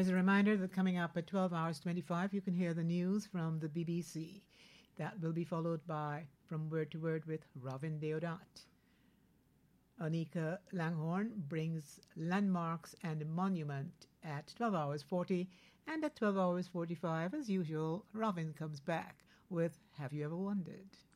Here's a reminder that coming up at 12 hours 25, you can hear the news from the BBC. That will be followed by From Word to Word with Robin Deodat. Anika Langhorn brings Landmarks and Monument at 12 hours 40, and at 12 hours 45, as usual, Robin comes back with Have You Ever Wondered?